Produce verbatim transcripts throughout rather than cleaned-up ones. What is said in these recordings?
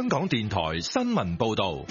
港電台新聞報道。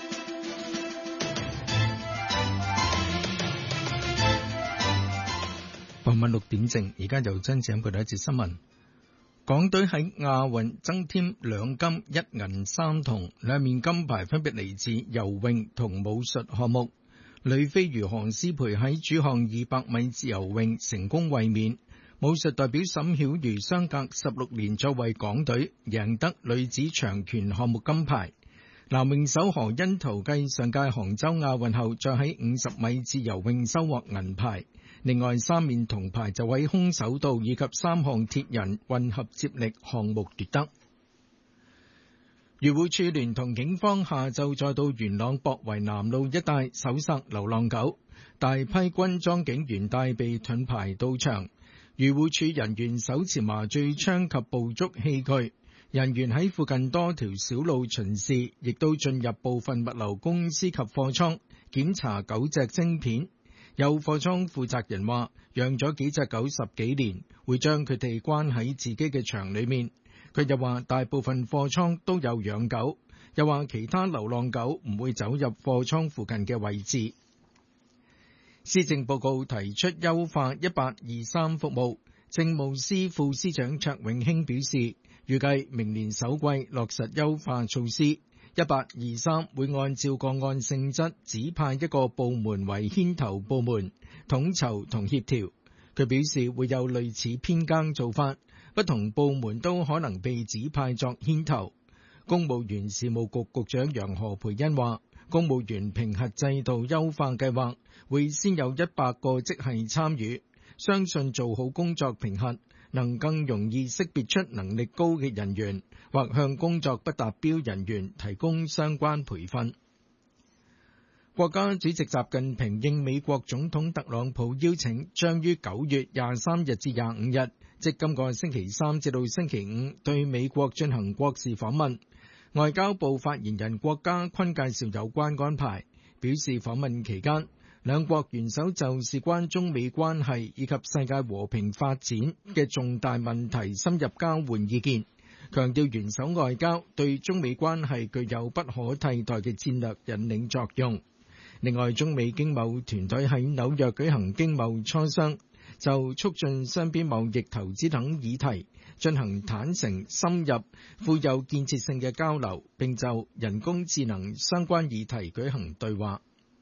傍晚六點正，而家由真正佢第一節新聞。港隊喺亞運增添兩金一銀三銅，兩面金牌分別嚟自游泳同武術項目。女飛魚何詩蓓喺主項二百米自由泳成功衛冕。武術代表沈曉瑜相隔十六年再為港隊贏得女子長拳項目金牌。男泳手何甄陶繼上屆杭州亞運後，再喺五十米自由泳收穫銀牌。另外三面銅牌就喺空手道以及三項鐵人混合接力項目奪得。漁護署聯同警方下晝再到元朗博圍南路一帶搜索流浪狗，大批軍裝警員帶備盾牌到場。漁護署人員手持麻醉槍及捕捉器具，人員喺附近多條小路巡視，亦都進入部分物流公司及貨倉檢查狗隻晶片。有貨倉負責人話，養咗幾隻狗十幾年，會將佢哋關喺自己嘅場裏面。佢又話，大部分貨倉都有養狗，又話其他流浪狗唔會走入貨倉附近嘅位置。施政報告提出優化一八二三服務，政務司副司長卓永興表示，預計明年首季落實優化措施。一八二三會按照個案性質指派一個部門為牽頭部門，統籌同協調。佢表示會有類似編更做法，不同部門都可能被指派作牽頭。公務員事務局局長楊何蓓茵話，公務員評核制度優化計劃會先有一百個職系參與，相信做好工作評核，能更容易識別出能力高嘅人員，或向工作不達標人員提供相關培訓。國家主席習近平應美國總統特朗普邀請，將於九月廿三日至廿五日，即今個星期三至到星期五，對美國進行國事訪問。外交部發言人郭家坤介紹有關安排，表示訪問期間，兩國元首就事關中美關係以及世界和平發展嘅重大問題深入交換意見，強調元首外交對中美關係具有不可替代嘅戰略引領作用。另外，中美經貿團隊喺紐約舉行經貿磋商，就促進雙邊貿易、投資等議題進行坦誠、深入、富有建設性嘅交流，並就人工智能相關議題舉行對話。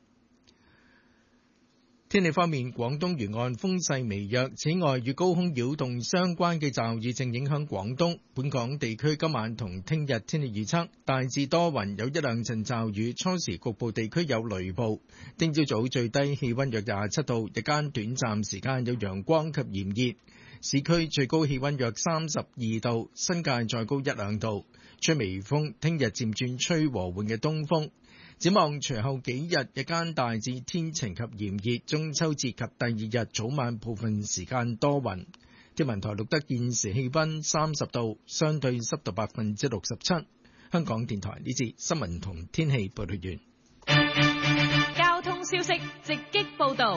天氣方面，廣東沿岸風勢微弱，此外與高空擾動相關嘅驟雨正影響廣東。本港地區今晚同聽日天氣預測大致多雲，有一兩陣驟雨，初時局部地區有雷暴。聽朝早最低氣溫約廿七度，日間短暫時間有陽光及炎熱，市區最高氣溫約三十二度，新界再高一兩度，吹微風，聽日漸轉吹和緩嘅東風。展望隨後幾日，日間大致天晴及炎熱，中秋節及第二日早晚部分時間多雲。天文台錄得現時氣溫三十度，相對濕度百分之六十七。香港電台呢節新聞同天氣報道完。 交通消息直擊報道。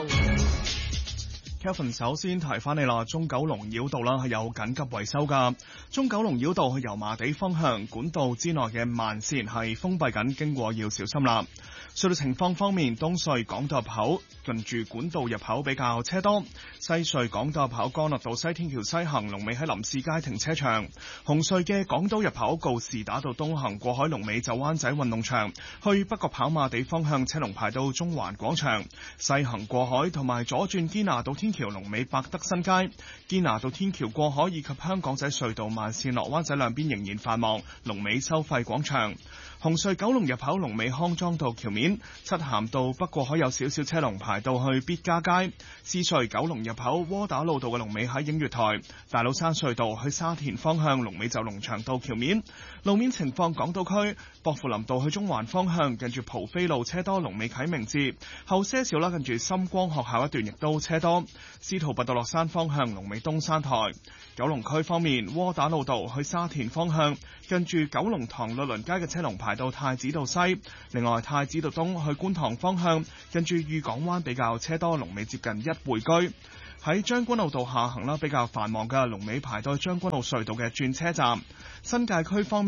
Kevin 首先提翻你啦，中九龍繞道啦係有緊急維修噶。中九龍繞道去油麻地方向管道之內嘅慢線係封閉緊，經過要小心啦。隧道情況方面，東隧港島入口近住管道入口比較車多，西隧港島入口干諾道西天橋西行龍尾喺林士街停車場，紅隧嘅港島入口告士打道東行過海龍尾就灣仔運動場，去北角跑馬地方向車龍排到中環廣場，西行過海同埋左轉堅拿道天橋龍尾百德新街，堅拿道天橋過海以及香港仔隧道慢線落灣仔兩邊仍然繁忙，龍尾收費廣場。紅隧九龍入口龍尾康莊道橋面，漆咸道北過海有少少車龍排到去必嘉街，獅隧九龍入口窩打老道嘅龍尾喺映月台，大老山隧道去沙田方向龍尾就龍翔道橋面。路面情況，港島區薄扶林道去中環方向近住蒲飛路車多，龍尾啟明節後些少啦，近住深光學校一段亦都車多。司徒拔道落山方向龍尾東山台。九龍區方面，窩打老道去沙田方向近住九龍塘律倫街嘅車龍排到太子道西，另外太子道東去觀塘方向近住裕港灣比較車多，龍尾接近一匯居。喺將軍澳道下行啦，比較繁忙嘅龍尾排到將軍澳隧道嘅轉車站。新界區方面，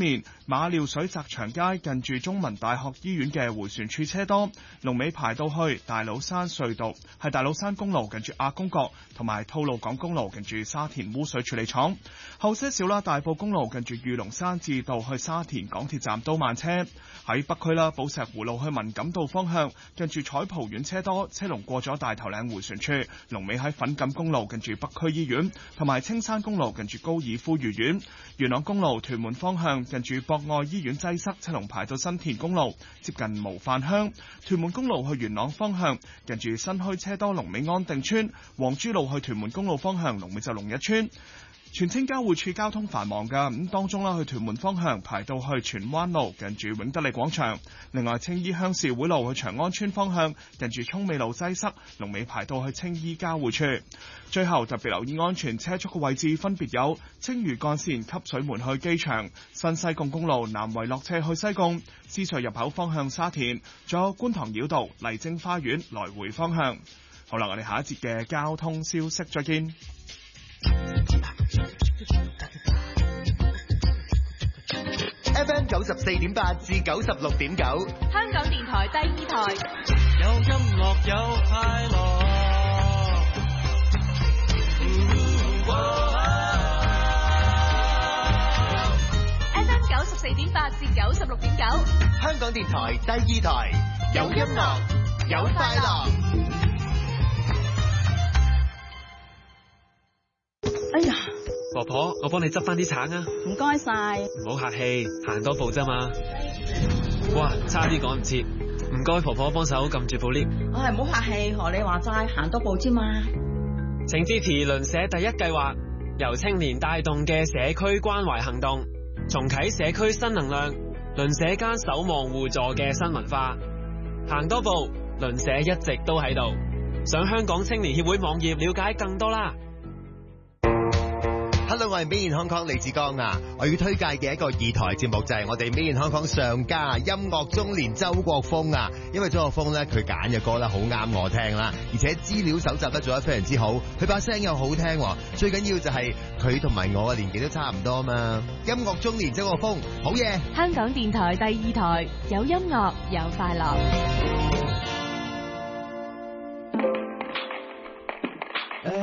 馬料水澤祥街近住中文大學醫院嘅迴旋處車多，龍尾排到去大老山隧道，係大老山公路近住亞公角，同埋吐露港公路近住沙田污水處理廠。後些少啦，大埔公路近住御龍山至到去沙田港鐵站都慢車。喺北區啦，寶石湖路去文錦道方向近住彩蒲苑車多，車龍過咗大頭嶺迴旋處，龍尾喺粉錦公路近住北區醫院，同埋青山公路近住高爾夫御苑。元朗公路屯門方向近住博愛醫院擠塞，車龍排到新田公路接近模範鄉。屯門公路去元朗方向近住新墟車多，龍尾安定村。黃珠路去屯門公路方向龍尾就龍一村。荃青交匯處交通繁忙噶，咁當中啦，去屯門方向排到去荃灣路近住永德利廣場。另外青衣鄉事會路去長安村方向近住涌美路擠塞，龍尾排到去青衣交匯處。最後特別留意安全車速嘅位置分別有青嶼幹線汲水門去機場、新西貢公路南圍落車去西貢、獅隧入口方向沙田，仲有觀塘繞道麗晶花園來回方向。好啦，我哋下一節嘅交通消息再見。 F M 九十四點八至九十六點九， 香港電台第二台， 有音樂有快樂。 F M 九十四點八至九十六點九， 香港電台第二台，有音樂有快樂。 哎呀， 婆婆，我幫你執翻啲橙啊！ 唔該晒， 唔好客氣，行多步啫嘛。哇，差啲趕唔切，唔該婆婆幫手撳住部 lift。 我係唔好客氣，學你話齋，行多步啫嘛。 請支持鄰舍第一計劃，由青年帶動嘅社區關懷行動，重啟社區新能量，鄰舍間守望互助嘅新文化。行多步，鄰舍一直都喺度。上香港青年協會網頁了解更多啦。 Hello， 我係 Made in Hong Kong 李志剛啊！我要推介嘅一個二台節目就係我哋 Made in Hong Kong 上家音樂中年周國峰啊！因為周國峰咧佢揀嘅歌咧好啱我聽啦，而且資料搜集得做得非常之好，佢把聲又好聽，最緊要就係佢同埋我嘅年紀都差唔多嘛！音樂中年周國峰，好嘢！ 香港電台第二台，有音樂有快樂。